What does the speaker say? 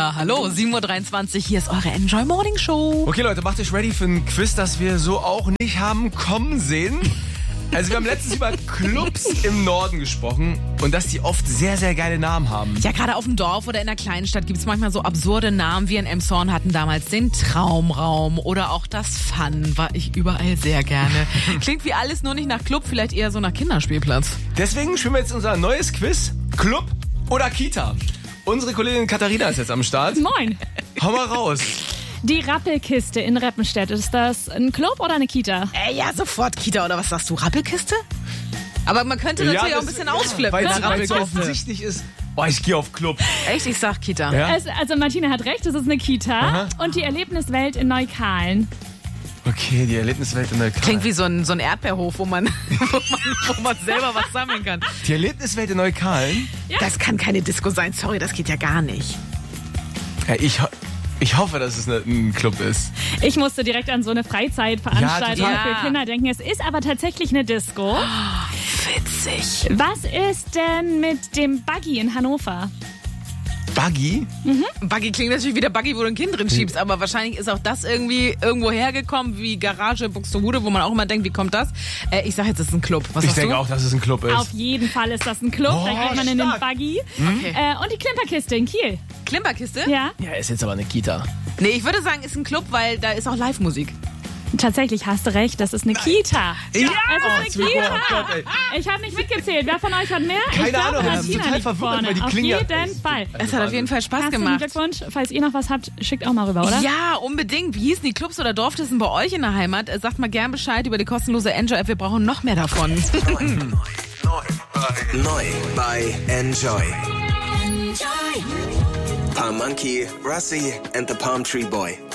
Na hallo, 7.23 Uhr, hier ist eure Enjoy Morning Show. Okay Leute, macht euch ready für ein Quiz, das wir so auch nicht haben kommen sehen. Also wir haben letztens über Clubs im Norden gesprochen und dass die oft sehr, sehr geile Namen haben. Ja, gerade auf dem Dorf oder in der kleinen Stadt gibt es manchmal so absurde Namen. Wir in Emshorn hatten damals den Traumraum oder auch das Fun, war ich überall sehr gerne. Klingt wie alles, nur nicht nach Club, vielleicht eher so nach Kinderspielplatz. Deswegen spielen wir jetzt unser neues Quiz, Club oder Kita. Unsere Kollegin Katharina ist jetzt am Start. Moin. Hau mal raus. Die Rappelkiste in Reppenstedt, ist das ein Club oder eine Kita? Ja, sofort Kita oder was sagst du, Rappelkiste? Aber man könnte natürlich auch ein bisschen ausflippen. Weil ne? es so Rappelkiste. offensichtlich ist. Oh, ich gehe auf Club. Echt, ich sag Kita. Ja? Also Martina hat recht, es ist eine Kita. Aha. Und die Erlebniswelt in Neukalen. Okay, die Erlebniswelt in der Neukalen. Klingt wie so ein Erdbeerhof, wo man selber was sammeln kann. Die Erlebniswelt in Neukalen? Das kann keine Disco sein, sorry, das geht ja gar nicht. Ja, ich hoffe, dass es ein Club ist. Ich musste direkt an so eine Freizeitveranstaltung Ja, total. für Kinder denken. Es ist aber tatsächlich eine Disco. Witzig. Was ist denn mit dem Buggy in Hannover? Buggy? Buggy klingt natürlich wie der Buggy, wo du ein Kind drin schiebst, aber wahrscheinlich ist auch das irgendwie irgendwo hergekommen, wie Garage Buxtehude, wo man auch immer denkt, wie kommt das? Ich sag jetzt, es ist ein Club. Was Ich sagst denke du? auch, dass es ein Club ist. Auf jeden Fall ist das ein Club. Oh, Da geht man in den stark. Buggy. Okay. Und die Klimperkiste in Kiel. Klimperkiste? Ja, Ja, ist jetzt aber eine Kita. Nee, ich würde sagen, ist ein Club, weil da ist auch Live-Musik. tatsächlich hast du recht. Das ist eine Kita. Ja! Es ist eine Oh Kita. Gott, ey. Ich habe nicht mitgezählt. Wer von euch hat mehr? Keine ich glaube, Ahnung, das ist Martina total liegt verwirrend, vorne. weil die Auf klingen ja- jeden Fall. Es hat auf jeden Fall Spaß Herzlichen gemacht. Glückwunsch. Falls ihr noch was habt, schickt auch mal rüber, oder? Ja, unbedingt. Wie hießen die Clubs oder Dorfkissen bei euch in der Heimat? Sagt mal gern Bescheid über die kostenlose Enjoy-App. Wir brauchen noch mehr davon. Neu bei Enjoy. Palm Monkey, Rusty and the Palm Tree Boy.